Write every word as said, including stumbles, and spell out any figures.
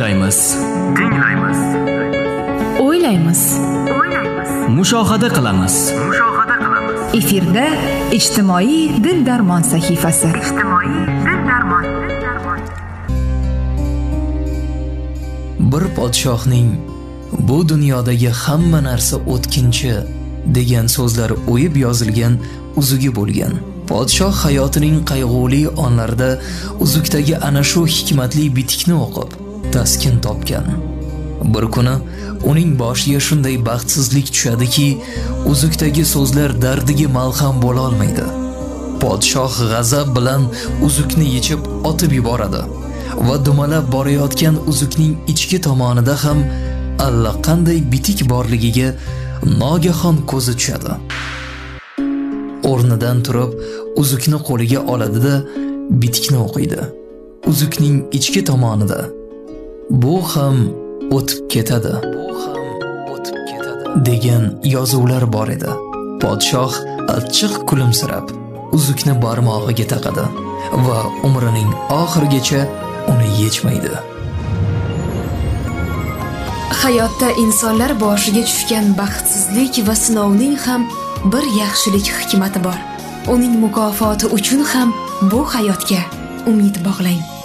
Tinglaymiz. Tinglaymiz. O'ylaymiz. O'ylaymiz. Mushohada qilamiz. Mushohada qilamiz. Efirda ijtimoiy dil darmon sahifasi. Ijtimoiy dil darmon. Dil darmon. Bir podshohning bu dunyodagi hamma narsa o'tkinchi degan so'zlar o'yib yozilgan uzugi bo'lgan. Podshoh hayotining qayg'uli onlarida uzukdagi ana shu hikmatli bitikni o'qib taskin topgan. Bir kuni uning boshiga shunday baxtsizlik tushadiki, uzukdagi so'zlar dardiga malham bo'la olmaydi. Podshoh g'azab bilan uzukni yechib otib yuboradi va dumalab borayotgan uzukning ichki tomonida ham allaqanday bitik borligiga nogahon ko'zi tushadi. O'rnidan turib uzukni qo'liga oladi-da, bitikni o'qiydi. Uzukning ichki tomonida bu ham o'tib ketadi, bu ham o'tib ketadi degan yozuvlar bor edi. Podshoh achchiq kulimsirab uzukni barmog'iga taqadi va umrining oxirigacha uni yechmaydi. Hayotda insonlar boshiga tushgan baxtsizlik va sinovning ham bir yaxshilik hikmati bor. Uning mukofoti uchun ham bu hayotga umid bog'lang.